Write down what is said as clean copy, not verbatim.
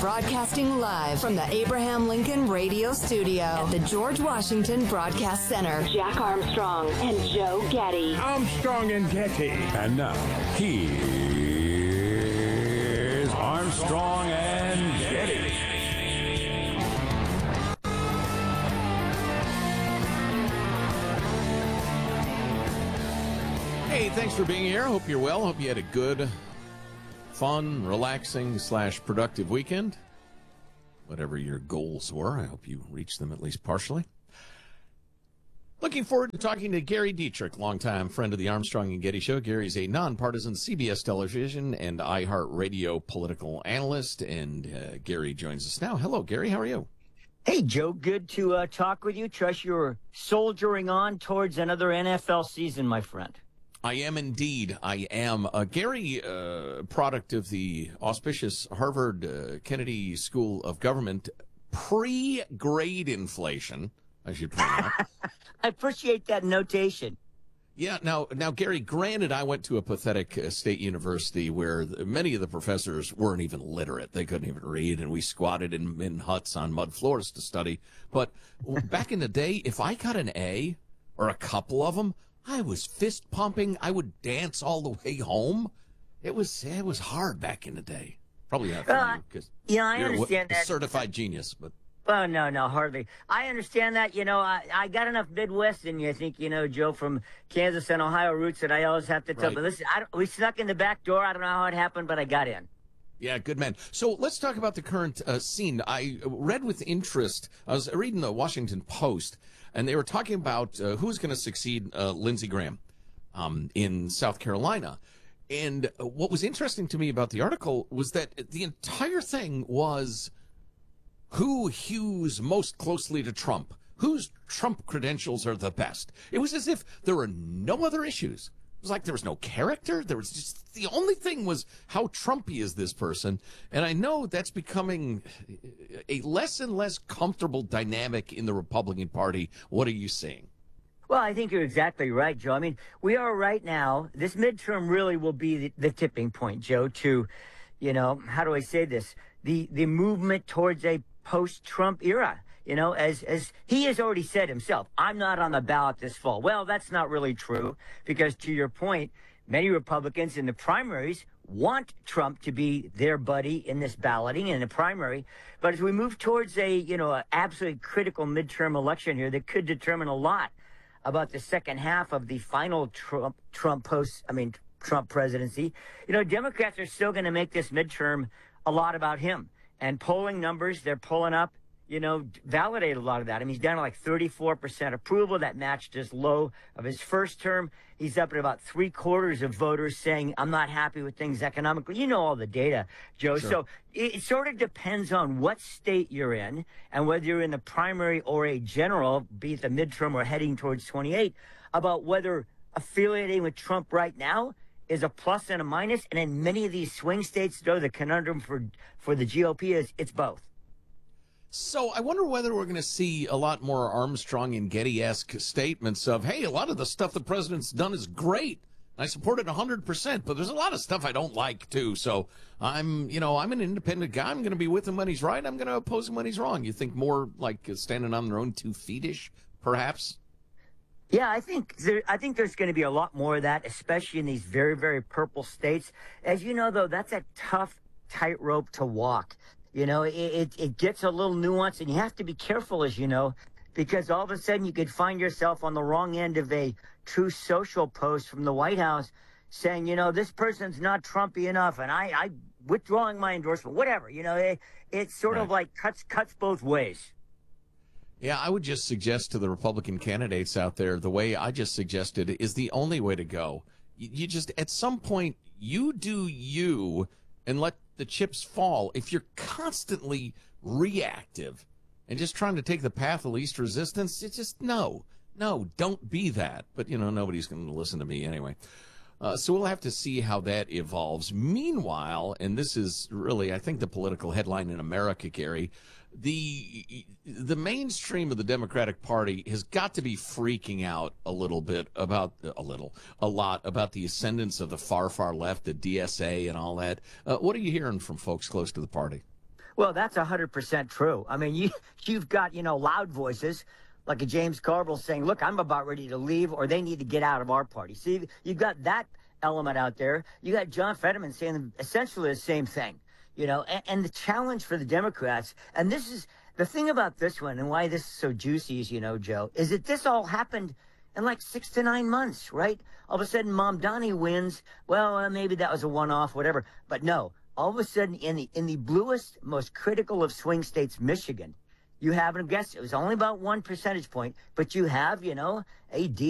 Broadcasting live from the Abraham Lincoln Radio Studio at the George Washington Broadcast Center. Jack Armstrong and Joe Getty. Armstrong and Getty. And now, here's Armstrong and Getty. Hey, thanks for being here. Hope you're well. Hope you had a good, fun, relaxing / productive weekend. Whatever your goals were, I hope you reached them at least partially. Looking forward to talking to Gary Dietrich, longtime friend of the Armstrong and Getty Show. Gary's a nonpartisan CBS television and iHeartRadio political analyst, and Gary joins us now. Hello, Gary. How are you? Hey, Joe. Good to talk with you. Trust you're soldiering on towards another NFL season, my friend. I am indeed. I am. Gary, product of the auspicious Harvard Kennedy School of Government, pre-grade inflation, I should point out. I appreciate that notation. Yeah. Now, Gary, granted, I went to a pathetic state university where many of the professors weren't even literate. They couldn't even read, and we squatted in huts on mud floors to study. But back in the day, if I got an A or a couple of them, I was fist pumping. I would dance all the way home. It was hard back in the day. Probably not for you, because I you're understand that. Certified genius, but. Oh, no, hardly. I understand that. I got enough Midwest in you, I think, Joe, from Kansas and Ohio roots that I always have to tell. Right. But listen, we snuck in the back door. I don't know how it happened, but I got in. Yeah, good man. So let's talk about the current scene. I read with interest, I was reading the Washington Post, and they were talking about who's going to succeed Lindsey Graham in South Carolina. And what was interesting to me about the article was that the entire thing was who hews most closely to Trump, whose Trump credentials are the best. It was as if there were no other issues. It was like there was no character. There was just the only thing was how Trumpy is this person. And I know that's becoming a less and less comfortable dynamic in the Republican Party. What are you seeing? Well, I think you're exactly right, Joe. I mean, we are right now. This midterm really will be the tipping point, Joe, to, how do I say this? The movement towards a post-Trump era. As he has already said himself, I'm not on the ballot this fall. Well, that's not really true, because to your point, many Republicans in the primaries want Trump to be their buddy in this balloting in the primary. But as we move towards a absolutely critical midterm election here that could determine a lot about the second half of the final Trump presidency, Democrats are still going to make this midterm a lot about him. And polling numbers, they're pulling up, validate a lot of that. I mean, he's down to like 34% approval. That matched his low of his first term. He's up at about 3/4 of voters saying, I'm not happy with things economically. You know all the data, Joe. Sure. So it sort of depends on what state you're in and whether you're in the primary or a general, be it the midterm or heading towards 28, about whether affiliating with Trump right now is a plus and a minus. And in many of these swing states, though, the conundrum for the GOP is it's both. So I wonder whether we're going to see a lot more Armstrong and Getty-esque statements of, hey, a lot of the stuff the president's done is great. I support it 100%, but there's a lot of stuff I don't like, too. So I'm an independent guy. I'm going to be with him when he's right. I'm going to oppose him when he's wrong. You think more like standing on their own 2 feet-ish, perhaps? Yeah, I think there's going to be a lot more of that, especially in these very, very purple states. As you know, though, that's a tough tightrope to walk. It gets a little nuanced, and you have to be careful, as you know, because all of a sudden you could find yourself on the wrong end of a Truth Social post from the White House saying, this person's not Trumpy enough, and I withdrawing my endorsement, whatever. It's sort of like cuts both ways. Yeah, I would just suggest to the Republican candidates out there, the way I just suggested is the only way to go. You just, at some point, you do you and let the chips fall. If you're constantly reactive and just trying to take the path of least resistance, it's just no, don't be that. But, nobody's going to listen to me anyway. So we'll have to see how that evolves. Meanwhile, and this is really, I think, the political headline in America, Gary, the mainstream of the Democratic Party has got to be freaking out a lot about the ascendance of the far left, the DSA and all that. What are you hearing from folks close to the party? Well, that's 100% true. I mean, you've got, loud voices like a James Carville saying, look, I'm about ready to leave, or they need to get out of our party. See, you've got that element out there. You got John Fetterman saying essentially the same thing, and the challenge for the Democrats, and this is the thing about this one and why this is so juicy, as you know, Joe, is that this all happened in like 6 to 9 months, right? All of a sudden, Mamdani wins. Well, maybe that was a one-off, whatever. But no, all of a sudden, in the bluest, most critical of swing states, Michigan, you have, and guess it was only about 1 percentage point, but you have, a